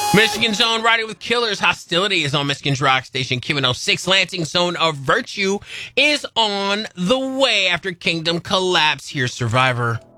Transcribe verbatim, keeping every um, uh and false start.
Michigan's own Riding with Killers. Hostility is on Michigan's rock station Q one oh six. Lansing Zone of Virtue is on the way after Kingdom collapse. Here's Survivor.